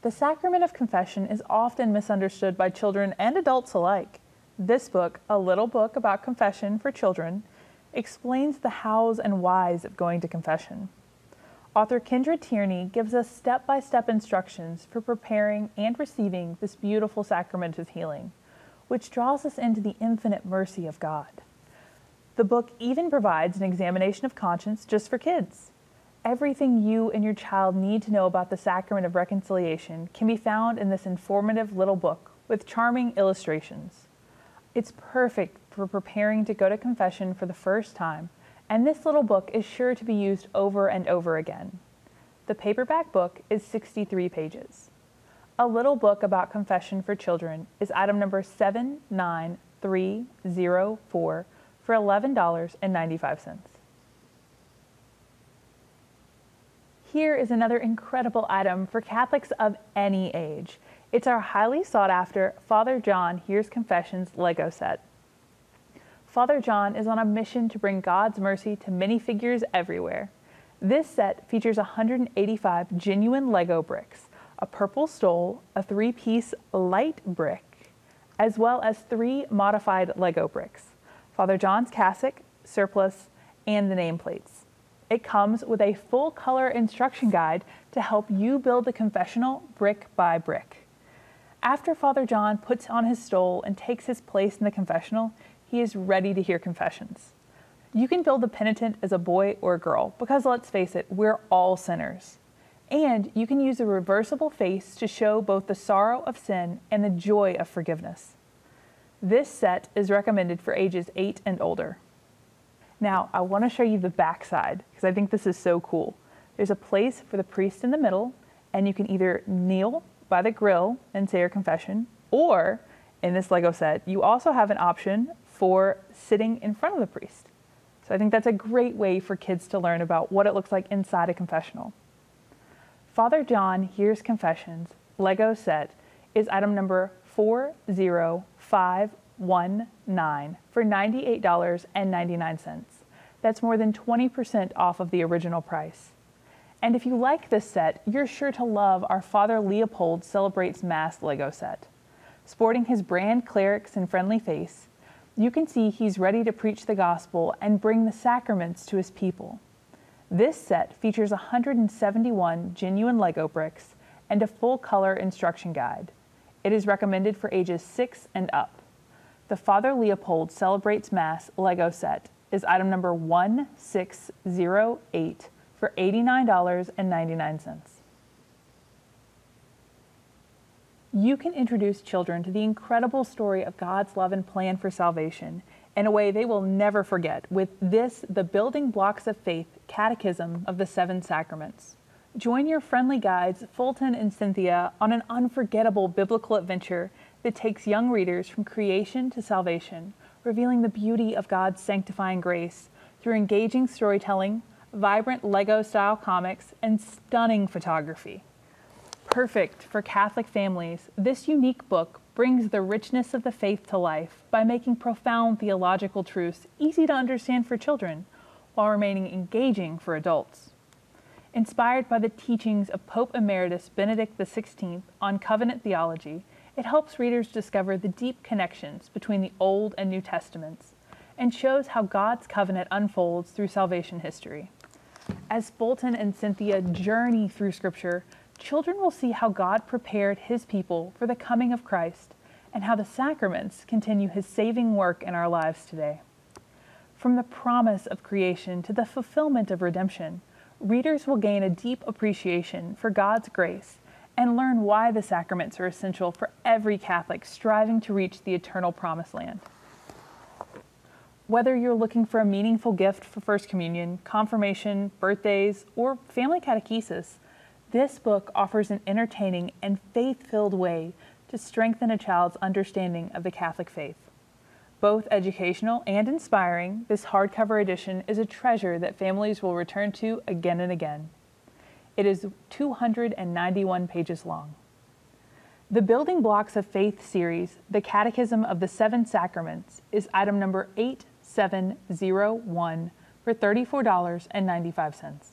The sacrament of confession is often misunderstood by children and adults alike. This book, A Little Book About Confession for Children, explains the hows and whys of going to confession. Author Kendra Tierney gives us step-by-step instructions for preparing and receiving this beautiful sacrament of healing, which draws us into the infinite mercy of God. The book even provides an examination of conscience just for kids. Everything you and your child need to know about the sacrament of reconciliation can be found in this informative little book with charming illustrations. It's perfect for preparing to go to confession for the first time, and this little book is sure to be used over and over again. The paperback book is 63 pages. A Little Book About Confession for Children is item number 79304 for $11.95. Here is another incredible item for Catholics of any age. It's our highly sought after Father John Hears Confessions Lego set. Father John is on a mission to bring God's mercy to many figures everywhere. This set features 185 genuine Lego bricks, a purple stole, a 3-piece light brick, as well as 3 modified Lego bricks, Father John's cassock, surplice, and the nameplates. It comes with a full-color instruction guide to help you build the confessional brick by brick. After Father John puts on his stole and takes his place in the confessional, he is ready to hear confessions. You can build the penitent as a boy or a girl, because let's face it, we're all sinners. And you can use a reversible face to show both the sorrow of sin and the joy of forgiveness. This set is recommended for ages 8 and older. Now, I want to show you the back side, because I think this is so cool. There's a place for the priest in the middle, and you can either kneel by the grill and say your confession, or in this Lego set, you also have an option for sitting in front of the priest. So I think that's a great way for kids to learn about what it looks like inside a confessional. Father John Hears Confessions Lego set is item number 40519 for $98.99. That's more than 20% off of the original price. And if you like this set, you're sure to love our Father Leopold Celebrates Mass Lego set. Sporting his brand clerics and friendly face, you can see he's ready to preach the gospel and bring the sacraments to his people. This set features 171 genuine Lego bricks and a full-color instruction guide. It is recommended for ages 6 and up. The Father Leopold Celebrates Mass Lego set is item number 1608 for $89.99. You can introduce children to the incredible story of God's love and plan for salvation in a way they will never forget with this, the Building Blocks of Faith Catechism of the 7 Sacraments. Join your friendly guides, Fulton and Cynthia, on an unforgettable biblical adventure that takes young readers from creation to salvation, revealing the beauty of God's sanctifying grace through engaging storytelling, vibrant Lego-style comics, and stunning photography. Perfect for Catholic families, this unique book brings the richness of the faith to life by making profound theological truths easy to understand for children, while remaining engaging for adults. Inspired by the teachings of Pope Emeritus Benedict XVI on covenant theology, it helps readers discover the deep connections between the Old and New Testaments and shows how God's covenant unfolds through salvation history. As Fulton and Cynthia journey through Scripture, children will see how God prepared His people for the coming of Christ and how the sacraments continue His saving work in our lives today. From the promise of creation to the fulfillment of redemption, readers will gain a deep appreciation for God's grace and learn why the sacraments are essential for every Catholic striving to reach the eternal promised land. Whether you're looking for a meaningful gift for First Communion, confirmation, birthdays, or family catechesis, this book offers an entertaining and faith-filled way to strengthen a child's understanding of the Catholic faith. Both educational and inspiring, this hardcover edition is a treasure that families will return to again and again. It is 291 pages long. The Building Blocks of Faith series, The Catechism of the 7 Sacraments, is item number 8701 for $34.95.